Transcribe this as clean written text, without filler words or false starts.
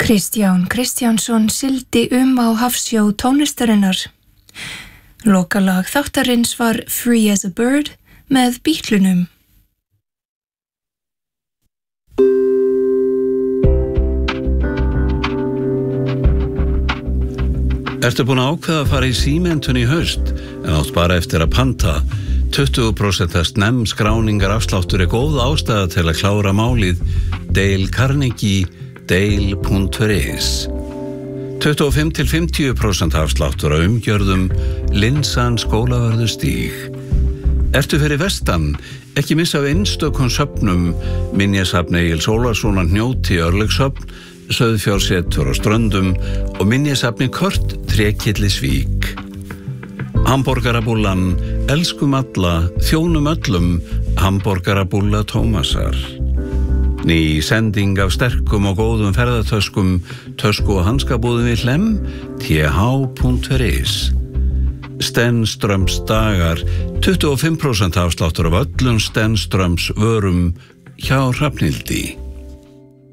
Kristján Kristjánsson sigldi á hafsjó tónlistarinnar. Lokalag þáttarins var Free as a Bird með Bítlunum. Ertu búin að ákveða að fara í símentun í haust en átt bara eftir að panta? 20% snemm skráningar afsláttur góð ástæða til að klára málið. Dale Carnegie, dale.is 25-50% afsláttur á umgjörðum Linsan Skólavörðustíg. Ertu fyrir vestan? Ekki missa af einstökum söfnum. Minjasafn Egils Ólafssonar Hnjóti Örlygshöfn, Sauðfjársetur á Ströndum og minjasafni Kört Trékyllisvík. Hamborgarabúllan Elskum alla, þjónum öllum, Hamborgarabúlla Tómasar. Ný sending af sterkum og góðum ferðatöskum, tösku- og hanskabúðum við Hlemm, th.is. Stenströms dagar, 25% afsláttur af öllum Stenströms vörum hjá Hrafnhildi.